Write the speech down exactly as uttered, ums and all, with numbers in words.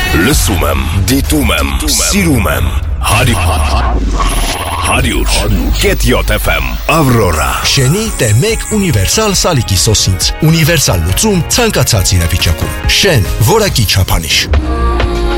Լսում եմ, դիտում եմ, սիրում եմ հարյուր կետ յոթ էֆ էմ Ավրորա Շենի տե մեկ ունիվերսալ սալիկի սոսինց Ունիվերսալ լուծում ցանկացած իրավիճակում Շեն, որակի չափանիշ